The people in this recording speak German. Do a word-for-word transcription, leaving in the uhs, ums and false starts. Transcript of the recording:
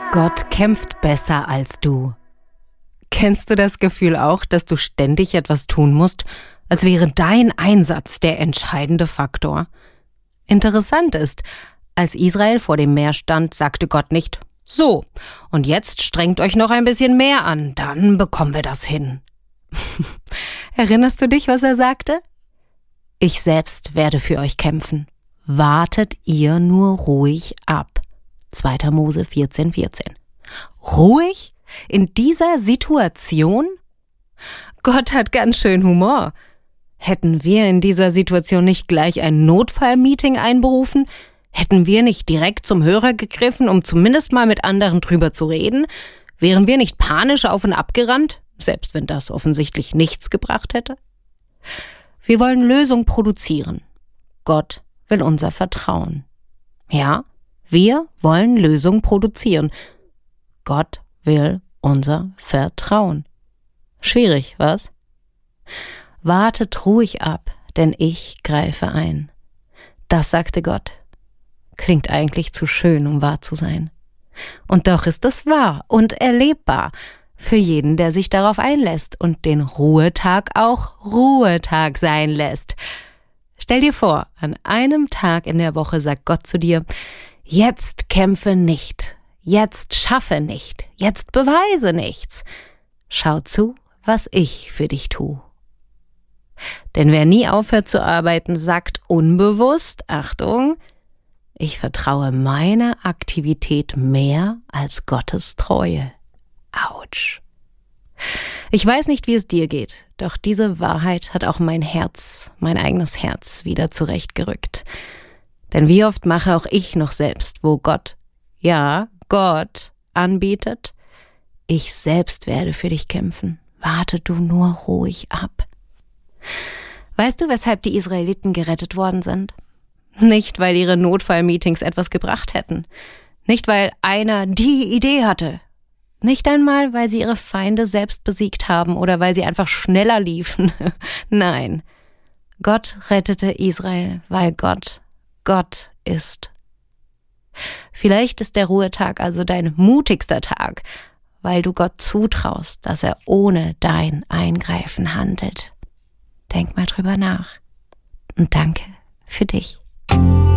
Gott kämpft besser als du. Kennst du das Gefühl auch, dass du ständig etwas tun musst, als wäre dein Einsatz der entscheidende Faktor? Interessant ist, als Israel vor dem Meer stand, sagte Gott nicht: So, und jetzt strengt euch noch ein bisschen mehr an, dann bekommen wir das hin. Erinnerst du dich, was er sagte? Ich selbst werde für euch kämpfen. Wartet ihr nur ruhig ab. zweiter Mose vierzehn vierzehn. Ruhig? In dieser Situation? Gott hat ganz schön Humor. Hätten wir in dieser Situation nicht gleich ein Notfallmeeting einberufen? Hätten wir nicht direkt zum Hörer gegriffen, um zumindest mal mit anderen drüber zu reden? Wären wir nicht panisch auf und ab gerannt, selbst wenn das offensichtlich nichts gebracht hätte? Wir wollen Lösung produzieren. Gott will unser Vertrauen. Ja, wir wollen Lösung produzieren. Gott will unser Vertrauen. Schwierig, was? Wartet ruhig ab, denn ich greife ein. Das sagte Gott. Klingt eigentlich zu schön, um wahr zu sein. Und doch ist es wahr und erlebbar für jeden, der sich darauf einlässt und den Ruhetag auch Ruhetag sein lässt. Stell dir vor, an einem Tag in der Woche sagt Gott zu dir: Jetzt kämpfe nicht, jetzt schaffe nicht, jetzt beweise nichts. Schau zu, was ich für dich tue. Denn wer nie aufhört zu arbeiten, sagt unbewusst, Achtung, ich vertraue meiner Aktivität mehr als Gottes Treue. Autsch. Ich weiß nicht, wie es dir geht, doch diese Wahrheit hat auch mein Herz, mein eigenes Herz wieder zurechtgerückt. Denn wie oft mache auch ich noch selbst, wo Gott, ja, Gott anbietet: Ich selbst werde für dich kämpfen. Warte du nur ruhig ab. Weißt du, weshalb die Israeliten gerettet worden sind? Nicht, weil ihre Notfallmeetings etwas gebracht hätten. Nicht, weil einer die Idee hatte. Nicht einmal, weil sie ihre Feinde selbst besiegt haben oder weil sie einfach schneller liefen. Nein, Gott rettete Israel, weil Gott Gott ist. Vielleicht ist der Ruhetag also dein mutigster Tag, weil du Gott zutraust, dass er ohne dein Eingreifen handelt. Denk mal drüber nach. Und danke für dich.